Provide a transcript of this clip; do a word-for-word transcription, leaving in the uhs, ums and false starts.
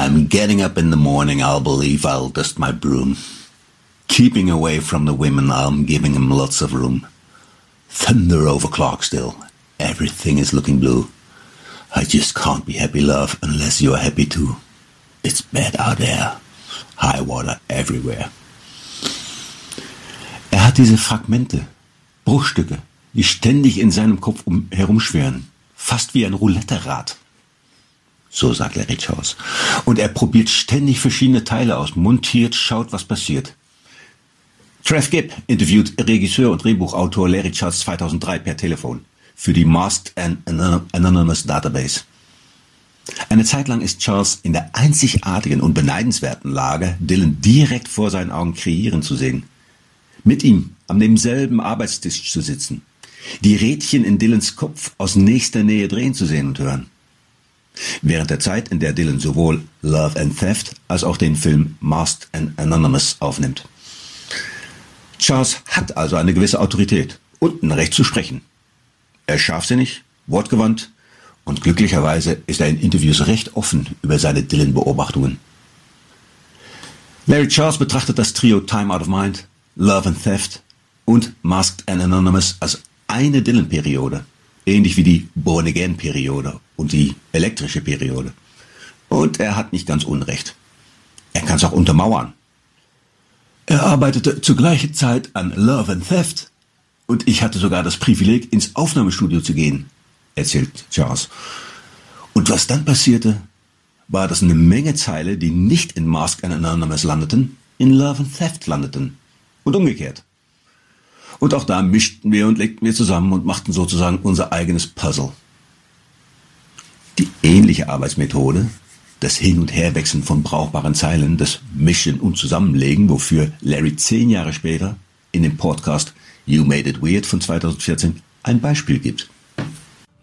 I'm getting up in the morning, I'll believe I'll dust my broom. Keeping away from the women, I'm giving them lots of room. Thunder over Clarksdale, everything is looking blue. I just can't be happy, love, unless you're happy too. It's bad out there, high water everywhere. Er hat diese Fragmente, Bruchstücke, die ständig in seinem Kopf um, herumschwirren, fast wie ein Roulette-Rad. So sagt Larry Charles. Und er probiert ständig verschiedene Teile aus, montiert, schaut, was passiert. Trev Gibb interviewt Regisseur und Drehbuchautor Larry Charles zweitausenddrei per Telefon für die Masked and Anonymous Database. Eine Zeit lang ist Charles in der einzigartigen und beneidenswerten Lage, Dylan direkt vor seinen Augen kreieren zu sehen. Mit ihm am demselben Arbeitstisch zu sitzen, die Rädchen in Dylans Kopf aus nächster Nähe drehen zu sehen und hören. Während der Zeit, in der Dylan sowohl Love and Theft als auch den Film Masked and Anonymous aufnimmt. Charles hat also eine gewisse Autorität und ein Recht zu sprechen. Er ist scharfsinnig, wortgewandt und glücklicherweise ist er in Interviews recht offen über seine Dylan-Beobachtungen. Larry Charles betrachtet das Trio Time Out of Mind, Love and Theft und Masked and Anonymous als eine Dylan-Periode, ähnlich wie die Born-Again-Periode und die elektrische Periode. Und er hat nicht ganz Unrecht. Er kann es auch untermauern. Er arbeitete zur gleichen Zeit an Love and Theft und ich hatte sogar das Privileg, ins Aufnahmestudio zu gehen, erzählt Charles. Und was dann passierte, war, dass eine Menge Teile, die nicht in Masked and Anonymous landeten, in Love and Theft landeten. Und umgekehrt. Und auch da mischten wir und legten wir zusammen und machten sozusagen unser eigenes Puzzle. Die ähnliche Arbeitsmethode, das Hin- und Herwechseln von brauchbaren Zeilen, das Mischen und Zusammenlegen, wofür Larry zehn Jahre später in dem Podcast You Made It Weird von zweitausendvierzehn ein Beispiel gibt.